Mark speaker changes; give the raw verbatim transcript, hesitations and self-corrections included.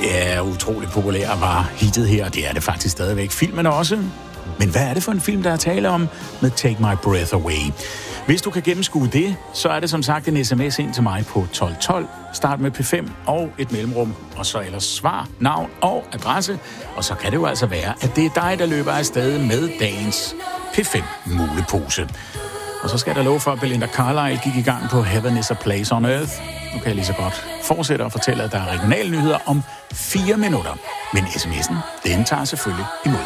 Speaker 1: Ja, utroligt populær var hittet her, og det er det faktisk stadigvæk. Filmen også. Men hvad er det for en film, der er tale om med Take My Breath Away? Hvis du kan gennemskue det, så er det som sagt en sms ind til mig på tolv tolv. Start med P fem og et mellemrum, og så ellers svar, navn og adresse. Og så kan det jo altså være, at det er dig, der løber afsted med dagens P fem mulepose. Og så skal der love for, at Belinda Carlisle gik i gang på Heaven is a Place on Earth. Nu kan jeg lige så godt fortsætte og fortælle, at der er regionale nyheder om fire minutter. Men sms'en, den tager selvfølgelig imod.